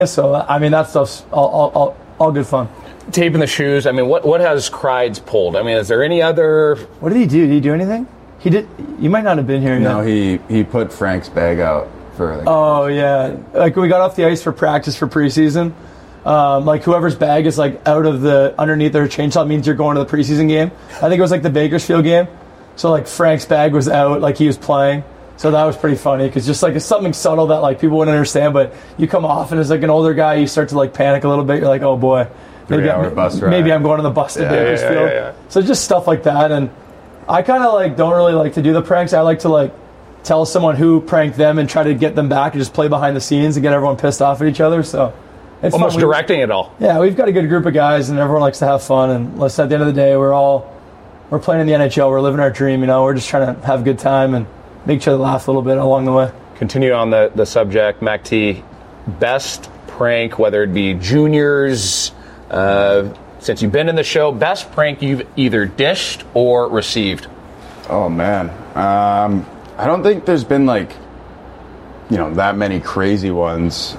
So, I mean, that stuff's all good fun. Taping the shoes. I mean, what has Kreids pulled? I mean, is there any other? What did he do? Did he do anything? He did. You might not have been here. No, yet. he put Frank's bag out for. Like, oh yeah, like we got off the ice for practice for preseason. Like whoever's bag is like out of the underneath their chainsaw means you're going to the preseason game. I think it was like the Bakersfield game. So like Frank's bag was out, like he was playing. So that was pretty funny because just like it's something subtle that like people wouldn't understand, but you come off and as like an older guy, you start to like panic a little bit. You're like, oh boy, maybe I'm going to the bus to Bakersfield. Yeah. So just stuff like that. And I kind of like don't really like to do the pranks. I like to like tell someone who pranked them and try to get them back and just play behind the scenes and get everyone pissed off at each other. So it's almost directing it all. Yeah, we've got a good group of guys and everyone likes to have fun. And at the end of the day, we're playing in the NHL. We're living our dream. You know, we're just trying to have a good time and make each other laugh a little bit along the way. Continue on the subject, Mac T. Best prank, whether it be juniors, since you've been in the show, best prank you've either dished or received. Oh man, I don't think there's been like, that many crazy ones.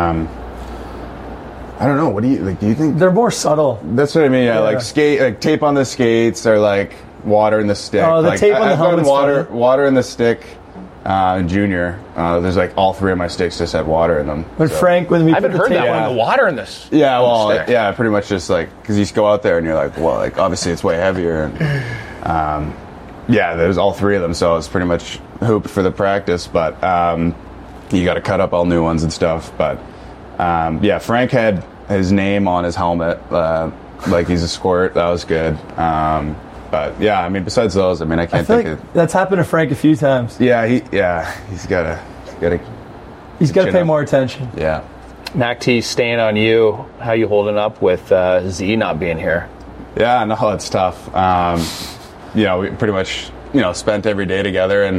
I don't know. What do you like? Do you think they're more subtle? That's what I mean. Yeah, like tape on the skates or like water in the stick. Oh, the like, tape on the helmet's water in the stick. Junior, there's like all three of my sticks just had water in them. But so. Frank, when we I haven't heard that one. The water in this. Yeah, well, yeah, pretty much just like because you just go out there and you're like, well, like obviously it's way heavier, and there's all three of them, so it's pretty much hooped for the practice. But you got to cut up all new ones and stuff. But Frank had his name on his helmet, like he's a squirt. That was good. But yeah, I mean, besides those, I mean, I can't think of. That's happened to Frank a few times. Yeah, he's got to pay more attention. Yeah. Mac T, staying on you. How you holding up with Z not being here? Yeah, no, it's tough. We pretty much spent every day together, and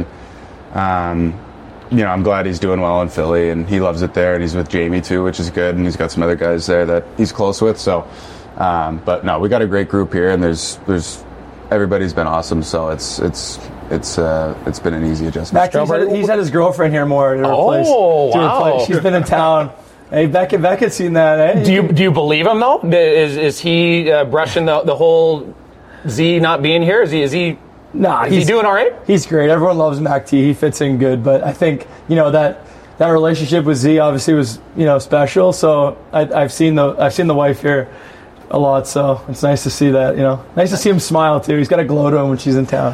I'm glad he's doing well in Philly, and he loves it there, and he's with Jamie too, which is good, and he's got some other guys there that he's close with. So, but no, we got a great group here, and there's everybody's been awesome. So it's been an easy adjustment. He's had his girlfriend here more to replace. Wow. She's been in town. Hey, Beckett's seen that. Eh? Do you believe him though? Is he brushing the whole Z not being here? Is he? Nah, is he doing all right? He's great. Everyone loves Mac T. He fits in good, but I think that relationship with Z obviously was special. So I've seen the wife here a lot, so it's nice to see that. Nice to see him smile too. He's got a glow to him when she's in town.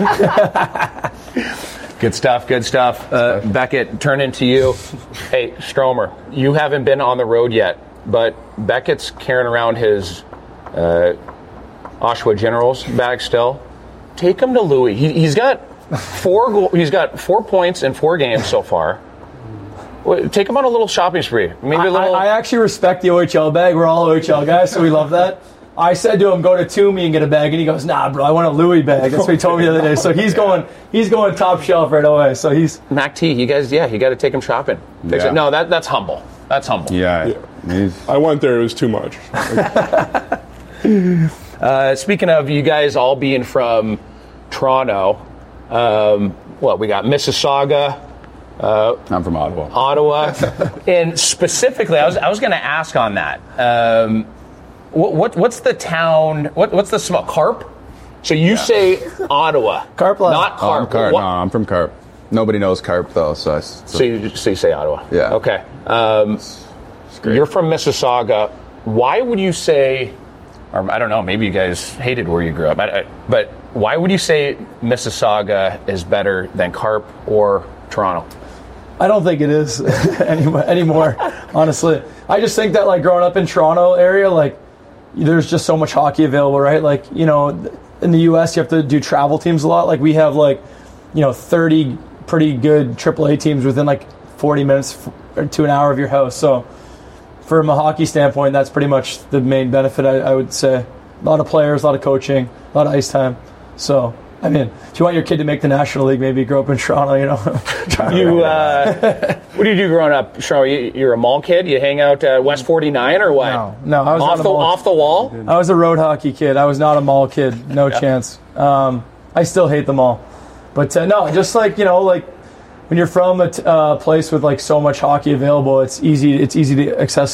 Good stuff. Beckett, turn into you. Hey, Stromer, you haven't been on the road yet, but Beckett's carrying around his Oshawa Generals bag still. Take him to Louis. He's got 4 points in 4 games so far. Take him on a little shopping spree. Maybe a little. I actually respect the OHL bag. We're all OHL guys, so we love that. I said to him, go to Toomey and get a bag, and he goes, nah, bro, I want a Louis bag. That's what he told me the other day. So he's going top shelf right away. So he's Mac T. You guys, you got to take him shopping. Yeah. No, that's humble. That's humble. Yeah. I went there. It was too much. Speaking of you guys all being from Toronto, we got Mississauga. I'm from Ottawa. And specifically, I was going to ask on that. What's the town? What's the small Carp? So you say Ottawa, Carp, not Carp. Oh, I'm Carp. No, I'm from Carp. Nobody knows Carp though, so you say Ottawa. Yeah. Okay. You're from Mississauga. Why would you say? Or I don't know. Maybe you guys hated where you grew up. But why would you say Mississauga is better than Carp or Toronto? I don't think it is anymore, honestly. I just think that, like, growing up in Toronto area, like, there's just so much hockey available, right? Like, in the U.S., you have to do travel teams a lot. Like, we have, 30 pretty good AAA teams within, 40 minutes to an hour of your house. So, from a hockey standpoint, that's pretty much the main benefit, I would say. A lot of players, a lot of coaching, a lot of ice time. So, I mean, if you want your kid to make the National League, maybe grow up in Toronto, What do you do growing up, Toronto? You're a mall kid? You hang out at West 49 or what? No, I was off the wall? I was a road hockey kid. I was not a mall kid. No chance. I still hate the mall. But, no, just it when you're from a place with like so much hockey available, it's easy to access